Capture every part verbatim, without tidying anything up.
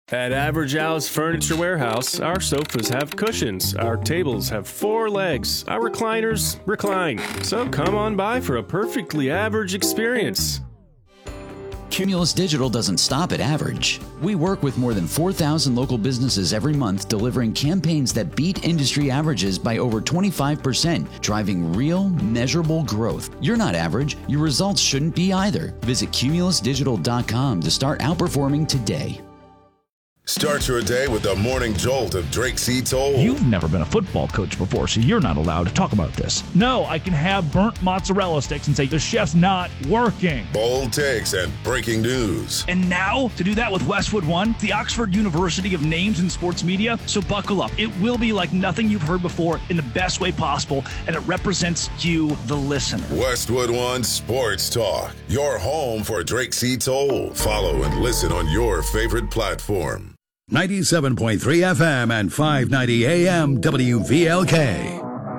At Average Al's Furniture Warehouse, our sofas have cushions, our tables have four legs, our recliners recline. So come on by for a perfectly average experience. Cumulus Digital doesn't stop at average. We work with more than four thousand local businesses every month, delivering campaigns that beat industry averages by over twenty-five percent, driving real, measurable growth. You're not average. Your results shouldn't be either. Visit cumulus digital dot com to start outperforming today. Start your day with the morning jolt of Drake C. Toll. You've never been a football coach before, so you're not allowed to talk about this. No, I can have burnt mozzarella sticks and say the chef's not working. Bold takes and breaking news. And now, to do that with Westwood One, the Oxford University of names in sports media. So buckle up. It will be like nothing you've heard before in the best way possible, and it represents you, the listener. Westwood One Sports Talk, your home for Drake C. Toll. Follow and listen on your favorite platform. ninety-seven point three F M and five ninety A M W V L K.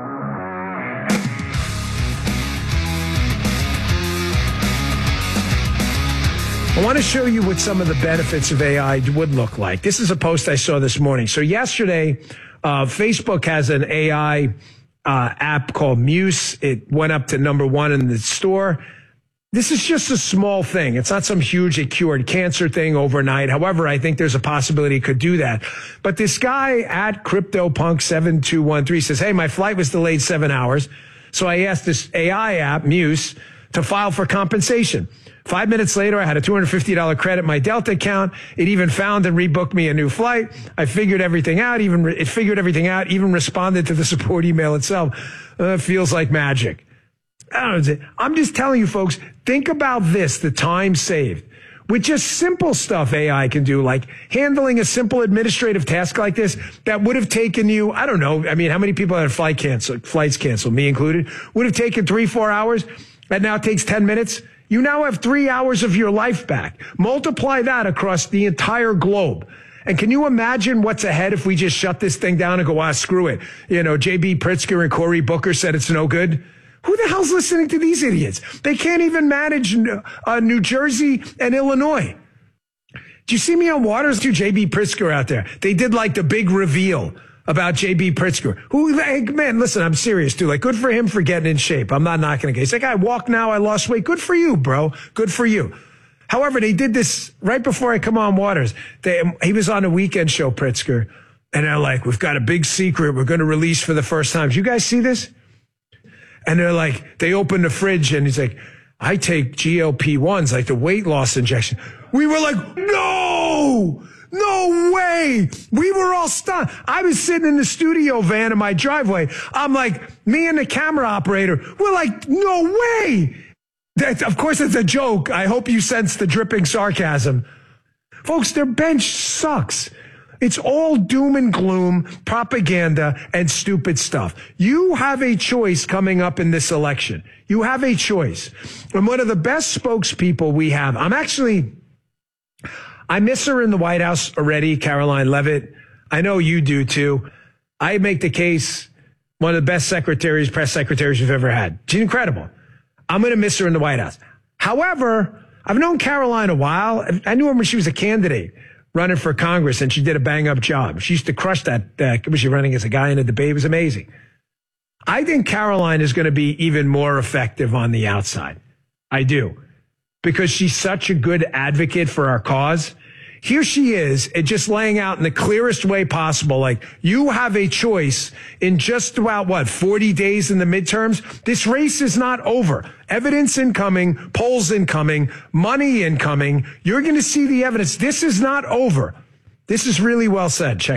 I want to show you what some of the benefits of A I would look like. This is a post I saw this morning. So yesterday, uh, Facebook has an A I uh, app called Muse. It went up to number one in the store. This is just a small thing. It's not some huge, it cured cancer thing overnight. However, I think there's a possibility it could do that. But this guy at CryptoPunk seven two one three says, hey, my flight was delayed seven hours. So I asked this A I app, Muse, to file for compensation. Five minutes later, I had a two hundred fifty dollars credit in my Delta account. It even found and rebooked me a new flight. I figured everything out, even re- it figured everything out, even responded to the support email itself. Uh, feels like magic. I don't know, I'm just telling you, folks, think about this, the time saved. With just simple stuff A I can do, like handling a simple administrative task like this that would have taken you, I don't know, I mean, how many people had flight cancel, flights canceled, me included, would have taken three, four hours, that now takes ten minutes? You now have three hours of your life back. Multiply that across the entire globe. And can you imagine what's ahead if we just shut this thing down and go, ah, screw it. You know, J B Pritzker and Cory Booker said it's no good. Who the hell's listening to these idiots? They can't even manage uh, New Jersey and Illinois. Do you see me on Waters? Do J B Pritzker out there? They did like the big reveal about J B Pritzker. Who, hey, man, listen, I'm serious, dude. Like, good for him for getting in shape. I'm not knocking it. He's like, I walk now, I lost weight. Good for you, bro. Good for you. However, they did this right before I come on Waters. They, he was on a weekend show, Pritzker, and they're like, we've got a big secret we're going to release for the first time. Do you guys see this? And they're like, they open the fridge and he's like, I take G L P ones, like the weight loss injection. We were like, no, no way. We were all stunned. I was sitting in the studio van in my driveway. I'm like, me and the camera operator, we're like, no way. That, of course, it's a joke. I hope you sense the dripping sarcasm. Folks, their bench sucks. It's all doom and gloom, propaganda, and stupid stuff. You have a choice coming up in this election. You have a choice. And one of the best spokespeople we have, I'm actually, I miss her in the White House already, Caroline Leavitt. I know you do too. I make the case, one of the best secretaries, press secretaries you've ever had. She's incredible. I'm going to miss her in the White House. However, I've known Caroline a while. I knew her when she was a candidate running for Congress, and she did a bang-up job. She used to crush that. Uh, was she running as a guy in a debate? It was amazing. I think Caroline is going to be even more effective on the outside. I do. Because she's such a good advocate for our cause. Here she is, and just laying out in the clearest way possible, like, you have a choice in just about, what, forty days in the midterms? This race is not over. Evidence incoming, polls incoming, money incoming. You're going to see the evidence. This is not over. This is really well said. Check